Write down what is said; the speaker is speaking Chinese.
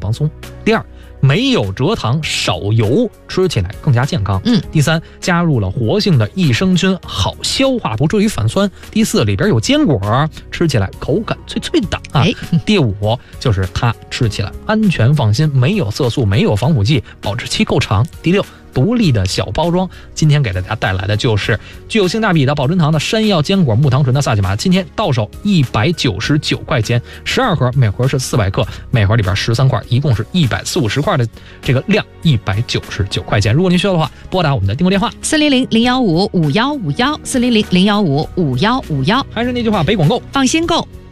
放松。第二，没有蔗糖少油，吃起来更加健康。第三，加入了活性的益生菌，好消化，不至于反酸。第四，里边有坚果，吃起来口感脆脆的啊。第五，就是它吃起来安全放心，没有色素，没有防腐剂，保质期够长。第六，独立的小包装。今天给大家带来的就是具有性价比的宝珍堂的山药坚果木糖醇的萨琪玛，今天到手199块钱，12盒，每盒是400克，每盒里边13块，一共是140块的这个量，199块钱。如果您需要的话，拨打我们的订购电话 400-015-5151，400-015-5151。 还是那句话，北广购， 放心购。